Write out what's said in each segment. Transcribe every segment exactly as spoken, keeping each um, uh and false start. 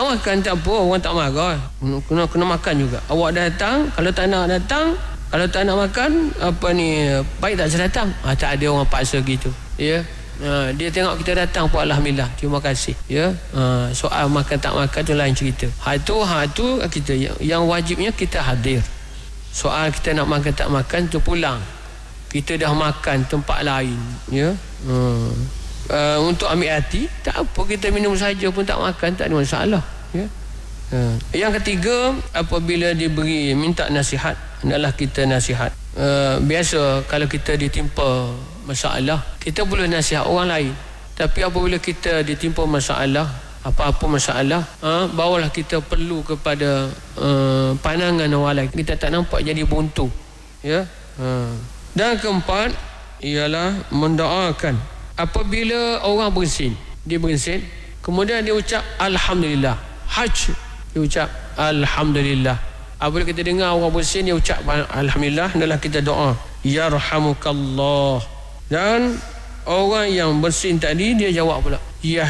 makan tak apa, orang tak marah. Kena kena makan juga. Awak datang, kalau tak nak datang, kalau tak nak makan, apa ni, baik tak saya datang. Ha, tak ada orang paksa gitu. Ya. Ha, dia tengok kita datang pun alhamdulillah, terima kasih. Ya. Ha, soal makan tak makan tu lain cerita. Ha tu ha tu kita yang, yang wajibnya kita hadir. Soal kita nak makan tak makan tu pulang. Kita dah makan tempat lain, ya. Hmm. Uh, untuk ambil hati, tak apa, kita minum saja pun tak makan, tak ada masalah, ya. Uh. Yang ketiga, apabila diberi minta nasihat, hendaklah kita nasihat. Uh, biasa kalau kita ditimpa masalah, kita boleh nasihat orang lain. Tapi apabila kita ditimpa masalah, apa-apa masalah, uh, barulah kita perlu kepada uh, pandangan orang lain. Kita tak nampak jadi buntu, ya. Uh. Dan keempat ialah mendoakan. Apabila orang bersin, dia bersin, kemudian dia ucap alhamdulillah. Haj, dia ucap alhamdulillah. Apabila kita dengar orang bersin, dia ucap alhamdulillah, hendaklah kita doa yarhamukallah. Dan orang yang bersin tadi, dia jawab pula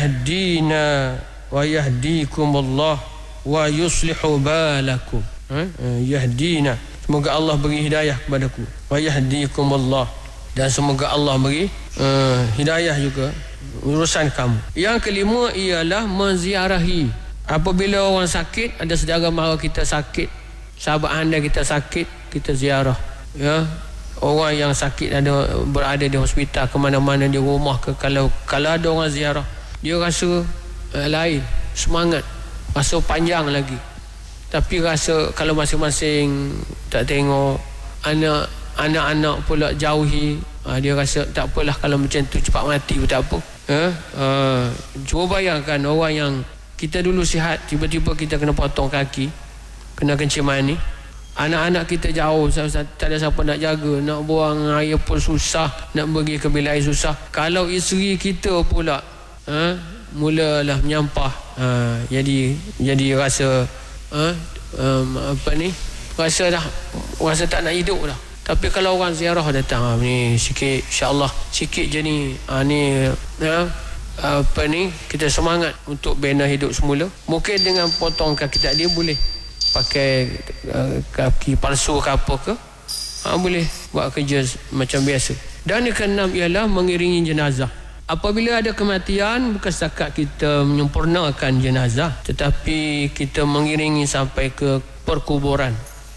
yahdina wa yahdikumullah wa yuslihu balakum. Ha? Yahdina, semoga Allah beri hidayah kepadaku, wa yahdikumullah, dan semoga Allah beri uh, hidayah juga urusan kamu. Yang kelima ialah menziarahi. Apabila orang sakit, ada saudara mara kita sakit, sahabat anda kita sakit, kita ziarah, ya. Orang yang sakit ada berada di hospital, ke mana-mana, di rumah ke, kalau kalau ada orang ziarah, dia rasa uh, lain, semangat, rasa panjang lagi. Tapi rasa kalau masing-masing tak tengok, anak anak-anak pula jauhi, ha, dia rasa tak apalah, kalau macam tu cepat mati pun tak apa. Ha? Ha, cuba bayangkan orang yang kita dulu sihat, tiba-tiba kita kena potong kaki, kena kencing mani, anak-anak kita jauh, tak ada siapa nak jaga, nak buang air pun susah, nak pergi ke bilik air susah. Kalau isteri kita pula ha, mulalah menyampah, ha, jadi jadi rasa ha, um, apa ni, rasa dah rasa tak nak hidup dah. Tapi kalau orang ziarah datang, ha, ni sikit, insya-Allah sikit je ni, ha, ni ha, apa ni, kita semangat untuk bina hidup semula. Mungkin dengan potong kaki tak, dia boleh pakai uh, kaki palsu ke apa ke, ha, boleh buat kerja macam biasa. Dan yang keenam ialah mengiringi jenazah. Apabila ada kematian, bukan setakat kita menyempurnakan jenazah, tetapi kita mengiringi sampai ke perkuburan,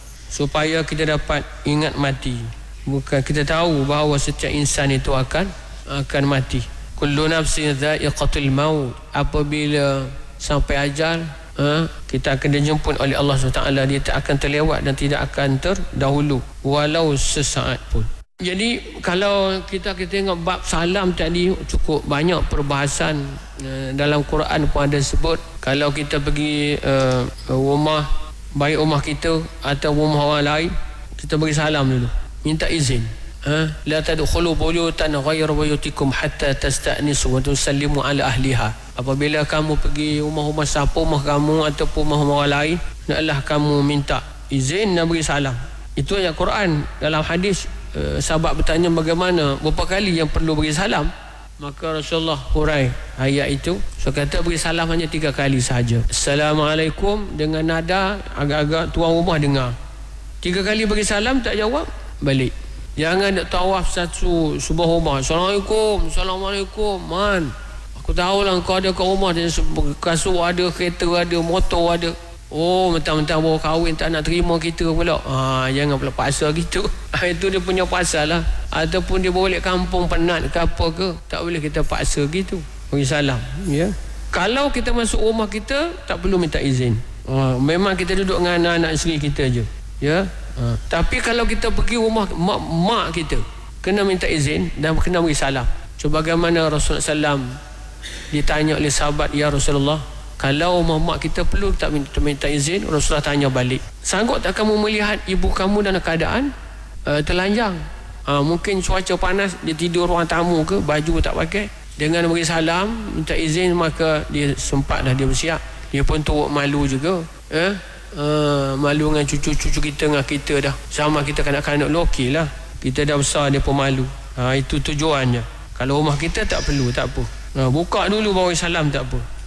supaya kita dapat ingat mati. Bukan, kita tahu bahawa setiap insan itu akan akan mati. Kullu nafsin dha'iqatul maut. Apabila sampai ajal, ha, kita akan dijemput oleh Allah subhanahu wa taala. Dia tak akan terlewat dan tidak akan terdahulu walau sesaat pun. Jadi kalau kita kita tengok bab salam tadi, cukup banyak perbahasan. uh, dalam Quran pun ada sebut, kalau kita pergi uh, rumah, baik rumah kita atau rumah orang lain, kita beri salam dulu, minta izin. Ha, la tadkhulu buyutan ghayra buyutikum hatta tasta'nisu wa tusallimu ala ahliha. Apabila kamu pergi rumah-rumah siapa, rumah kamu ataupun rumah orang lain, hendaklah kamu minta izin dan beri salam. Itu ayat Quran. Dalam hadis, uh, sahabat bertanya bagaimana, berapa kali yang perlu beri salam, maka Rasulullah hurai ayat itu. So kata beri salam hanya tiga kali sahaja. Assalamualaikum, dengan nada agak-agak tuan rumah dengar. Tiga kali beri salam, tak jawab, balik. Jangan nak tawaf satu sebuah rumah, Assalamualaikum, Assalamualaikum, man, aku tahulah kau ada kat rumah, kasut ada, kereta ada, motor ada. Oh, mentang-mentang baru kahwin tak nak terima kita pula. Ha, jangan pula paksa gitu. Ha, itu dia punya pasal lah. Ataupun dia balik kampung penat ke apa ke, tak boleh kita paksa gitu. Bagi salam, ya. Kalau kita masuk rumah kita, tak perlu minta izin. Ha, memang kita duduk dengan anak-anak isteri kita je, ya. Ha. Tapi kalau kita pergi rumah mak, mak kita, kena minta izin dan kena beri salam. So bagaimana Rasulullah sallallahu alaihi wasallam ditanya oleh sahabat, ya Rasulullah, kalau mak kita perlu tak minta, minta izin, Rasulullah tanya balik, sanggup tak kamu melihat ibu kamu dalam keadaan uh, telanjang, uh, mungkin cuaca panas, dia tidur ruang tamu ke, baju tak pakai, dengan beri salam minta izin, maka dia sempat dah, dia bersiap. Dia pun turut malu juga, eh? uh, malu dengan cucu-cucu kita, dengan kita dah sama kita kanak-kanak lu, okey lah, kita dah besar, dia pun malu. uh, itu tujuannya. Kalau rumah kita tak perlu, tak apa, uh, buka dulu baru salam, tak apa.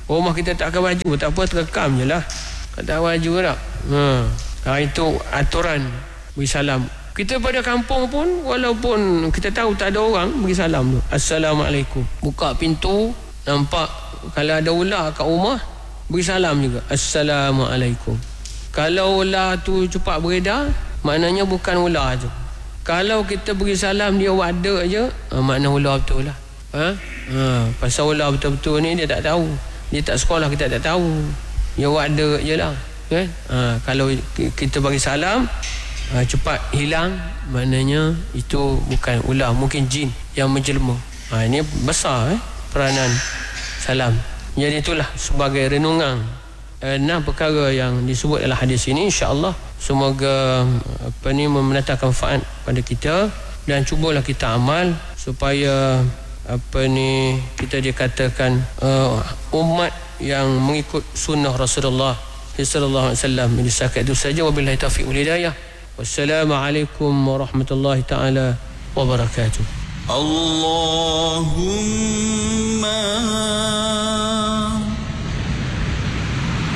Rumah kita tak pakai baju, tak apa, terekam je lah. Tak baju tak. Ha. Ha, itu aturan beri salam. Kita pada kampung pun, walaupun kita tahu tak ada orang, beri salam tu. Assalamualaikum. Buka pintu, nampak kalau ada ular kat rumah, beri salam juga. Assalamualaikum. Kalau ular tu cepat beredar, maknanya bukan ular tu. Kalau kita beri salam dia wadak je, ha, makna ular betul lah. Ha? Ha, pasal ular betul-betul ni dia tak tahu. Dia tak sekolah, kita tak tahu. Dia wadak je lah. Kan? Ha, kalau kita bagi salam, ha, cepat hilang, maknanya itu bukan ular, mungkin jin yang menjelma. Ha, ini besar eh, peranan salam. Jadi itulah sebagai renungan eh, enam perkara yang disebut dalam hadis ini. InsyaAllah semoga apa ni mendatangkan manfaat pada kita, dan cubalah kita amal supaya apa ni kita dikatakan uh, umat yang mengikut sunnah Rasulullah sallallahu alaihi wasallam. Ini setakat itu saja. Wabillahi taufiq wal hidayah. Wassalamualaikum warahmatullahi taala wabarakatuh. Allahumma